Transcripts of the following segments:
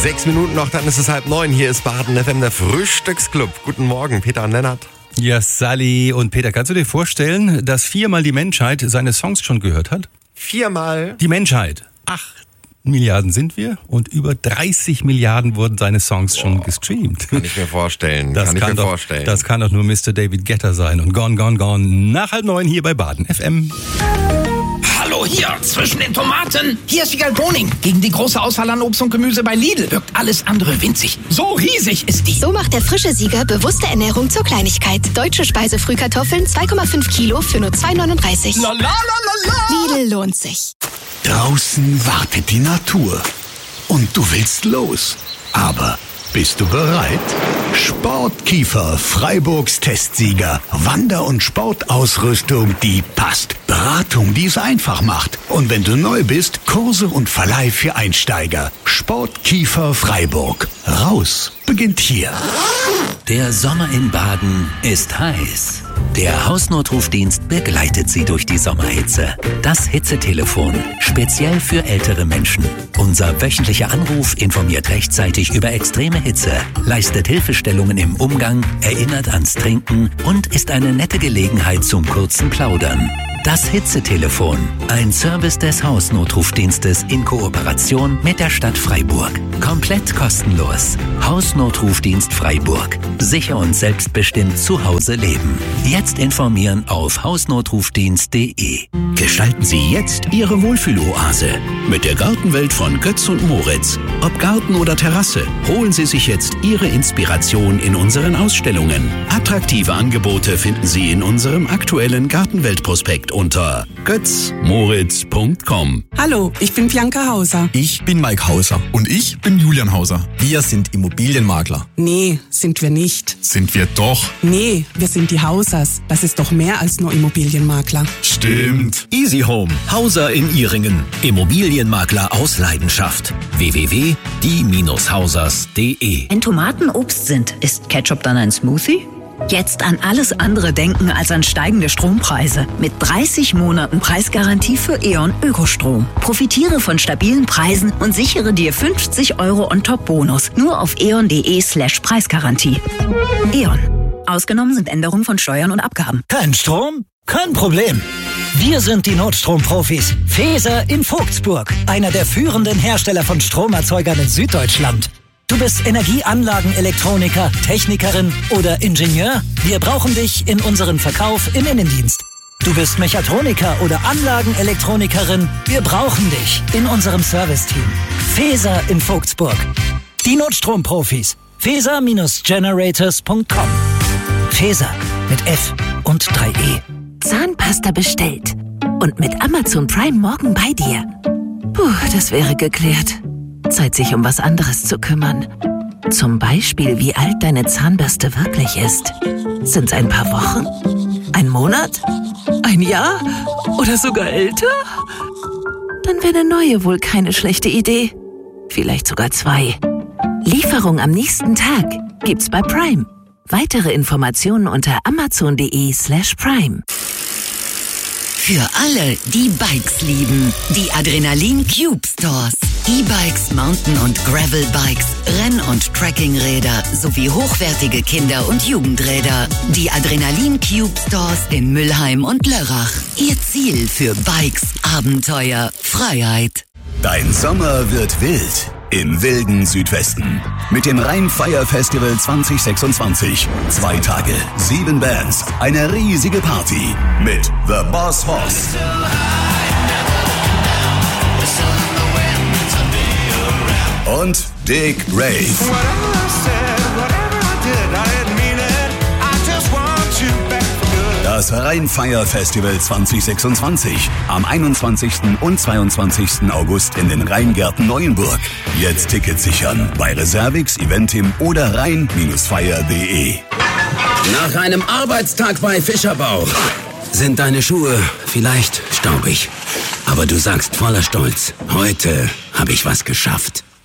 6 Minuten noch, dann ist es 8:30. Hier ist Baden FM, der Frühstücksclub. Guten Morgen, Peter und Lennart. Ja, Sally und Peter, kannst du dir vorstellen, dass 4-mal die Menschheit seine Songs schon gehört hat? 4-mal? Die Menschheit. 8 Milliarden sind wir und über 30 Milliarden wurden seine Songs schon gestreamt. Kann ich mir vorstellen. Das kann doch nur Mr. David Guetta sein. Und Gone, Gone, Gone nach 8:30 hier bei Baden FM. Hallo, hier, zwischen den Tomaten. Hier ist Wiegald Boning. Gegen die große Auswahl an Obst und Gemüse bei Lidl wirkt alles andere winzig. So riesig ist die. So macht der frische Sieger bewusste Ernährung zur Kleinigkeit. Deutsche Speisefrühkartoffeln 2,5 Kilo für nur 2,39. La la la la la. Lidl lohnt sich. Draußen wartet die Natur. Und du willst los. Aber bist du bereit? Sportkiefer, Freiburgs Testsieger. Wander- und Sportausrüstung, die passt. Beratung, die es einfach macht. Und wenn du neu bist, Kurse und Verleih für Einsteiger. Sportkiefer Freiburg. Raus beginnt hier. Der Sommer in Baden ist heiß. Der Hausnotrufdienst begleitet Sie durch die Sommerhitze. Das Hitzetelefon, speziell für ältere Menschen. Unser wöchentlicher Anruf informiert rechtzeitig über extreme Hitze, leistet Hilfestellungen im Umgang, erinnert ans Trinken und ist eine nette Gelegenheit zum kurzen Plaudern. Das Hitzetelefon, ein Service des Hausnotrufdienstes in Kooperation mit der Stadt Freiburg. Komplett kostenlos. Hausnotrufdienst Freiburg. Sicher und selbstbestimmt zu Hause leben. Jetzt informieren auf hausnotrufdienst.de. Gestalten Sie jetzt Ihre Wohlfühloase mit der Gartenwelt von Götz und Moritz. Ob Garten oder Terrasse, holen Sie sich jetzt Ihre Inspiration in unseren Ausstellungen. Attraktive Angebote finden Sie in unserem aktuellen Gartenweltprospekt unter götzmoritz.com. Hallo, ich bin Bianca Hauser. Ich bin Mike Hauser. Und ich bin Julian Hauser. Wir sind Immobilienmakler. Nee, sind wir nicht. Sind wir doch. Nee, wir sind die Hausers. Das ist doch mehr als nur Immobilienmakler. Stimmt. Easy Home, Hauser in Ihringen. Immobilienmakler aus Leidenschaft. www.die-hausers.de. Wenn Tomaten Obst sind, ist Ketchup dann ein Smoothie? Jetzt an alles andere denken als an steigende Strompreise. Mit 30 Monaten Preisgarantie für E.ON Ökostrom. Profitiere von stabilen Preisen und sichere dir 50 € On-Top-Bonus. Nur auf eon.de/Preisgarantie. E.ON. Ausgenommen sind Änderungen von Steuern und Abgaben. Kein Strom? Kein Problem. Wir sind die Notstromprofis. Feser in Vogtsburg. Einer der führenden Hersteller von Stromerzeugern in Süddeutschland. Du bist Energieanlagenelektroniker, Technikerin oder Ingenieur? Wir brauchen dich in unserem Verkauf im Innendienst. Du bist Mechatroniker oder Anlagenelektronikerin? Wir brauchen dich in unserem Serviceteam. Feser in Vogtsburg. Die Notstromprofis. Feser-generators.com. Feser mit F und 3E. Zahnpasta bestellt. Und mit Amazon Prime morgen bei dir. Puh, das wäre geklärt. Zeit, sich um was anderes zu kümmern. Zum Beispiel, wie alt deine Zahnbürste wirklich ist. Sind's ein paar Wochen? Ein Monat? Ein Jahr? Oder sogar älter? Dann wäre eine neue wohl keine schlechte Idee. Vielleicht sogar 2. Lieferung am nächsten Tag gibt's bei Prime. Weitere Informationen unter amazon.de/Prime. Für alle, die Bikes lieben. Die Adrenalin Cube Stores. E-Bikes, Mountain- und Gravel-Bikes, Renn- und Trekkingräder sowie hochwertige Kinder- und Jugendräder. Die Adrenalin Cube Stores in Müllheim und Lörrach. Ihr Ziel für Bikes, Abenteuer, Freiheit. Dein Sommer wird wild. Im wilden Südwesten. Mit dem Rheinfire Festival 2026. 2 Tage, 7 Bands, eine riesige Party. Mit The Boss Hoss. Und Dick Rave. Das Rheinfire Festival 2026. Am 21. und 22. August in den Rheingärten Neuenburg. Jetzt Tickets sichern bei Reservix, Eventim oder rhein-fire.de. Nach einem Arbeitstag bei Fischerbau sind deine Schuhe vielleicht staubig. Aber du sagst voller Stolz, heute habe ich was geschafft.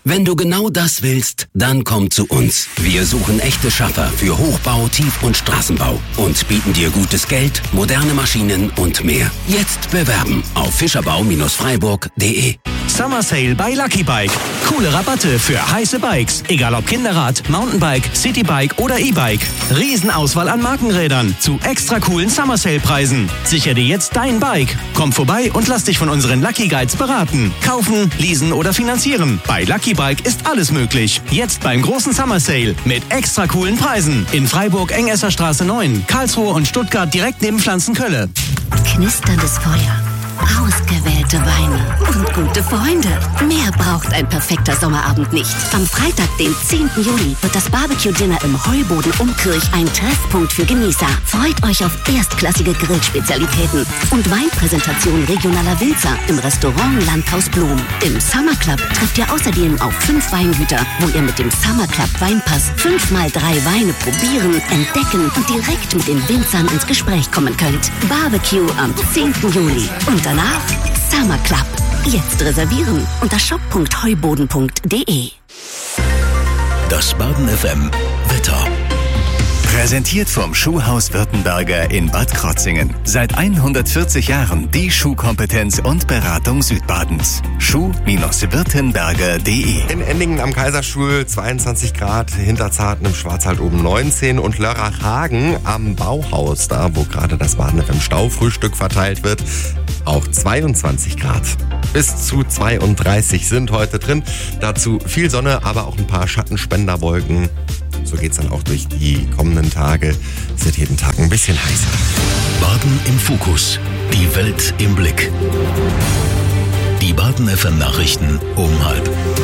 Wenn du genau das willst, dann komm zu uns. Wir suchen echte Schaffer für Hochbau, Tief- und Straßenbau und bieten dir gutes Geld, moderne Maschinen und mehr. Jetzt bewerben auf fischerbau-freiburg.de. Summer Sale bei Lucky Bike. Coole Rabatte für heiße Bikes. Egal ob Kinderrad, Mountainbike, Citybike oder E-Bike. Riesenauswahl an Markenrädern zu extra coolen Summer Sale Preisen. Sichere dir jetzt dein Bike. Komm vorbei und lass dich von unseren Lucky Guides beraten. Kaufen, leasen oder finanzieren. Bei Lucky Bike ist alles möglich. Jetzt beim großen Summer Sale mit extra coolen Preisen. In Freiburg Engesser Straße 9, Karlsruhe und Stuttgart direkt neben Pflanzenkölle. Knisterndes Feuer. Ausgewählte Weine und gute Freunde. Mehr braucht ein perfekter Sommerabend nicht. Am Freitag, den 10. Juli, wird das Barbecue-Dinner im Heuboden Umkirch ein Treffpunkt für Genießer. Freut euch auf erstklassige Grillspezialitäten und Weinpräsentation regionaler Winzer im Restaurant Landhaus Blum. Im Summer Club trefft ihr außerdem auf 5 Weingüter, wo ihr mit dem Summer Club Weinpass 5x3 Weine probieren, entdecken und direkt mit den Winzern ins Gespräch kommen könnt. Barbecue am 10. Juli. Und danach Summer Club. Jetzt reservieren unter shop.heuboden.de. Das Baden FM Wetter. Präsentiert vom Schuhhaus Württemberger in Bad Krotzingen. Seit 140 Jahren die Schuhkompetenz und Beratung Südbadens. Schuh-württemberger.de. In Endingen am Kaiserstuhl 22 Grad, Hinterzarten im Schwarzwald oben 19 und Lörrachhagen am Bauhaus, da wo gerade das Baden FM Staufrühstück verteilt wird, auch 22 Grad. Bis zu 32 sind heute drin. Dazu viel Sonne, aber auch ein paar Schattenspenderwolken. So geht's dann auch durch die kommenden Tage. Es wird jeden Tag ein bisschen heißer. Baden im Fokus. Die Welt im Blick. Die Baden FM Nachrichten um 12:30.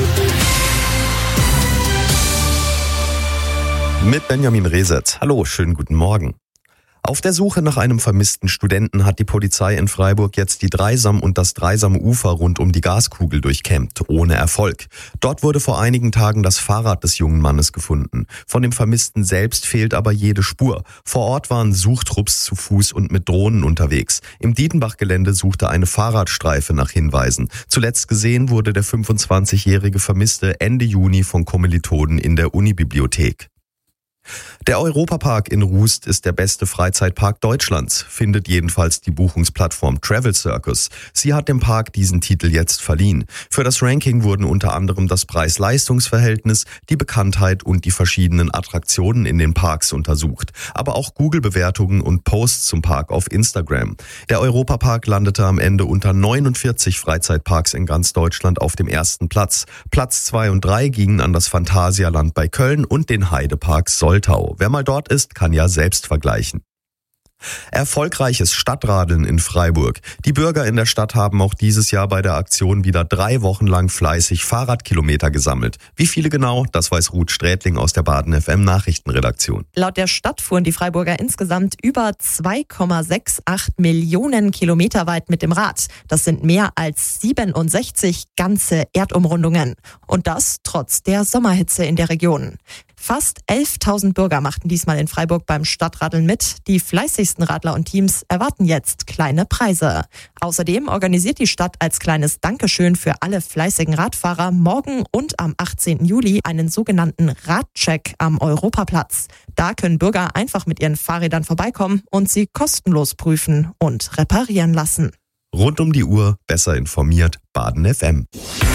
Mit Benjamin Resert. Hallo, schönen guten Morgen. Auf der Suche nach einem vermissten Studenten hat die Polizei in Freiburg jetzt die Dreisam und das Dreisam Ufer rund um die Gaskugel durchkämmt, ohne Erfolg. Dort wurde vor einigen Tagen das Fahrrad des jungen Mannes gefunden. Von dem Vermissten selbst fehlt aber jede Spur. Vor Ort waren Suchtrupps zu Fuß und mit Drohnen unterwegs. Im Dietenbach-Gelände suchte eine Fahrradstreife nach Hinweisen. Zuletzt gesehen wurde der 25-jährige Vermisste Ende Juni von Kommilitonen in der Unibibliothek. Der Europapark in Rust ist der beste Freizeitpark Deutschlands, findet jedenfalls die Buchungsplattform Travel Circus. Sie hat dem Park diesen Titel jetzt verliehen. Für das Ranking wurden unter anderem das Preis-Leistungs-Verhältnis, die Bekanntheit und die verschiedenen Attraktionen in den Parks untersucht. Aber auch Google-Bewertungen und Posts zum Park auf Instagram. Der Europapark landete am Ende unter 49 Freizeitparks in ganz Deutschland auf dem ersten Platz. Platz 2 und 3 gingen an das Phantasialand bei Köln und den Heidepark Soltau. Wer mal dort ist, kann ja selbst vergleichen. Erfolgreiches Stadtradeln in Freiburg. Die Bürger in der Stadt haben auch dieses Jahr bei der Aktion wieder 3 Wochen lang fleißig Fahrradkilometer gesammelt. Wie viele genau, das weiß Ruth Strätling aus der Baden FM Nachrichtenredaktion. Laut der Stadt fuhren die Freiburger insgesamt über 2,68 Millionen Kilometer weit mit dem Rad. Das sind mehr als 67 ganze Erdumrundungen. Und das trotz der Sommerhitze in der Region. Fast 11.000 Bürger machten diesmal in Freiburg beim Stadtradeln mit. Die fleißigsten Radler und Teams erwarten jetzt kleine Preise. Außerdem organisiert die Stadt als kleines Dankeschön für alle fleißigen Radfahrer morgen und am 18. Juli einen sogenannten Radcheck am Europaplatz. Da können Bürger einfach mit ihren Fahrrädern vorbeikommen und sie kostenlos prüfen und reparieren lassen. Rund um die Uhr besser informiert, Baden FM.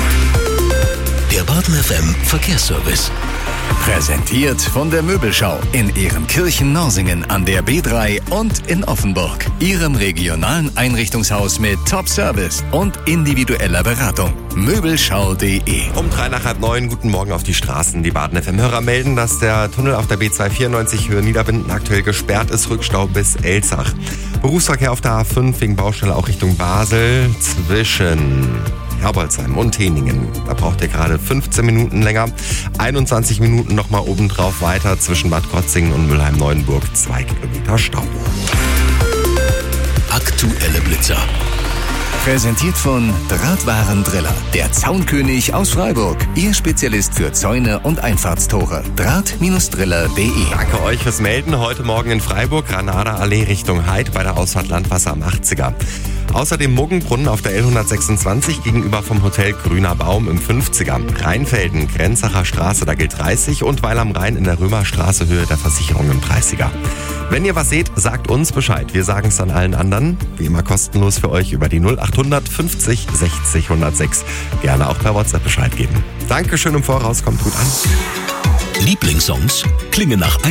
Der Baden FM Verkehrsservice. Präsentiert von der Möbelschau in Ehrenkirchen-Norsingen an der B3 und in Offenburg. Ihrem regionalen Einrichtungshaus mit Top-Service und individueller Beratung. Möbelschau.de. Um 8:03, guten Morgen auf die Straßen. Die Baden FM-Hörer melden, dass der Tunnel auf der B294 Höhe Niederbinden aktuell gesperrt ist. Rückstau bis Elzach. Berufsverkehr auf der A5 wegen Baustelle auch Richtung Basel zwischen Herbolzheim und Heningen. Da braucht ihr gerade 15 Minuten länger. 21 Minuten nochmal obendrauf weiter zwischen Bad Krotzingen und Mülheim-Neuenburg. 2 Kilometer Stau. Aktuelle Blitzer. Präsentiert von Drahtwarendriller, der Zaunkönig aus Freiburg. Ihr Spezialist für Zäune und Einfahrtstore. Draht-driller.de. Danke euch fürs Melden. Heute Morgen in Freiburg, Granada Allee Richtung Heid bei der Ausfahrt Landwasser am 80er. Außerdem Muggenbrunnen auf der L126 gegenüber vom Hotel Grüner Baum im 50er. Rheinfelden, Grenzacher Straße, da gilt 30 und Weil am Rhein in der Römerstraße Höhe der Versicherung im 30er. Wenn ihr was seht, sagt uns Bescheid. Wir sagen es dann allen anderen. Wie immer kostenlos für euch über die 0800 50 60 106. Gerne auch per WhatsApp Bescheid geben. Dankeschön im Voraus, kommt gut an. Lieblingssongs klingen nach